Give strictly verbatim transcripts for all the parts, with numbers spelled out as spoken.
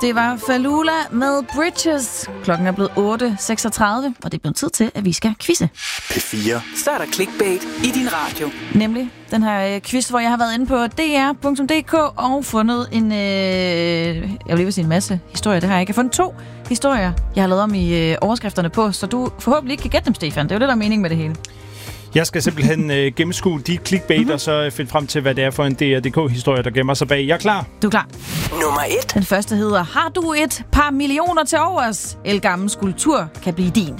Det var Falula med Bridges. Klokken er blevet otte seksogtredive, og det er blevet tid til, at vi skal quizze. P fire. Så er der clickbait i din radio. Nemlig den her quiz, hvor jeg har været inde på d r punktum d k og fundet en, øh, jeg vil lige sige en masse historier. Det har jeg ikke. Jeg har fundet to historier, jeg har lavet om i øh, overskrifterne på, så du forhåbentlig ikke kan gætte dem, Stefan. Det er jo det, der er mening med det hele. Jeg skal simpelthen øh, gennemskue de clickbait, mm-hmm. og så finde frem til, hvad det er for en D R punktum d k-historie, der gemmer sig bag. Jeg er klar. Du er klar. Nummer et. Den første hedder, har du et par millioner til overs? Elgammel skulptur kan blive din.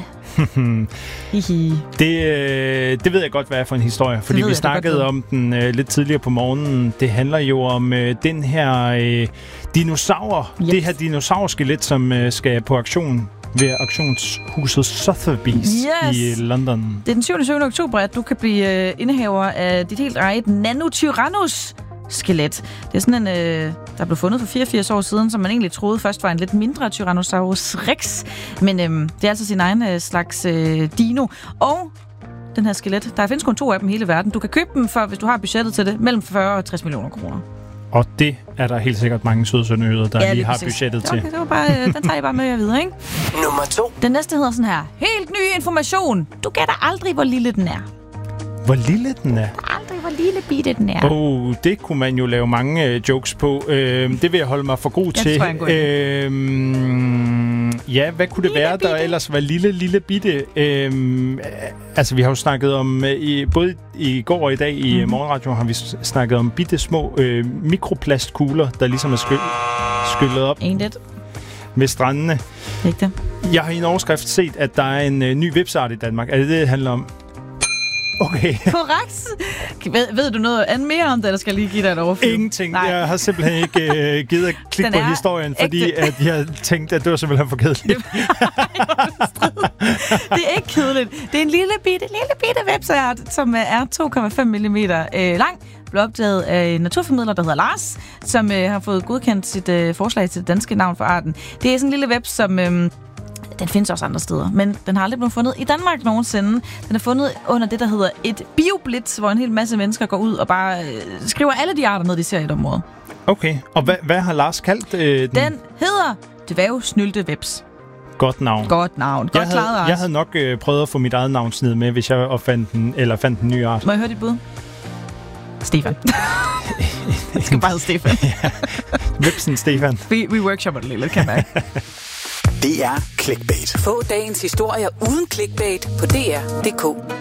det, øh, det ved jeg godt, hvad er for en historie, fordi vi jeg, snakkede om den øh, lidt tidligere på morgenen. Det handler jo om øh, den her øh, dinosaur, yes. det her dinosaurskelet, som øh, skal på auktion ved auktionshuset Sotheby's yes. i London. Det er den syvende og syvende oktober, at du kan blive øh, indehaver af dit helt eget Nanotyrannus skelet. Det er sådan en, øh, der blev fundet for fireogfirs år siden, som man egentlig troede først var en lidt mindre Tyrannosaurus rex. Men øh, det er altså sin egen øh, slags øh, dino. Og den her skelet, der findes kun to af dem i hele verden. Du kan købe dem for, hvis du har budgettet til det, mellem fyrre og tres millioner kroner. Og det er der helt sikkert mange sødsønderjyder, der ja, lige har budgettet til. Okay, det var bare, øh, den tager jeg bare med jer videre, ikke? Nummer to. Den næste hedder sådan her. Helt ny information. Du gætter aldrig, hvor lille den er. Hvor lille den er? Aldrig, hvor lille bitte den er. Oh, det kunne man jo lave mange øh, jokes på. Øh, det vil jeg holde mig for god jeg til. Tror, jeg øh, ja, hvad kunne det lille være, bitte. der ellers var lille, lille bitte? Øh, altså, vi har jo snakket om, øh, i, både i går og i dag i mm. Morgenradio, har vi snakket om bitte små øh, mikroplastkugler, der ligesom er skyld, skyllet op Ain't med strandene. Ikke Jeg har i en overskrift set, at der er en øh, ny website i Danmark. Er det det, det handler om? Okay. Korrekt. Ved, ved du noget andet mere om det, eller skal jeg lige give dig et overflod? Ingenting. Nej. Jeg har simpelthen ikke øh, givet at klikke på historien, fordi ægte. at jeg tænkte, at det var simpelthen for kedeligt. Det er ikke kedeligt. Det er en lille bitte, lille bitte website, som er to komma fem millimeter øh, lang. Blev opdaget af en naturformidler, der hedder Lars, som øh, har fået godkendt sit øh, forslag til det danske navn for arten. Det er sådan en lille web, som... Øh, Den findes også andre steder, men den har aldrig blevet fundet i Danmark nogensinde. Den er fundet under det, der hedder et bioblitz, hvor en hel masse mennesker går ud og bare øh, skriver alle de arter ned, de ser i et område. Okay, og hvad, hvad har Lars kaldt øh, den? Den hedder Dværgsnylte Webs. Godt navn. Godt navn. Godt jeg havde, klaret, jeg havde nok øh, prøvet at få mit eget navn sned med, hvis jeg opfandt den, eller fandt en ny art. Må jeg høre dit bud? Stefan. Det skal bare hedde Stefan. Ja. Websen Stefan. Vi, vi workshopper det lidt, kan man. Det er clickbait. Få dagens historier uden clickbait på d r punktum d k.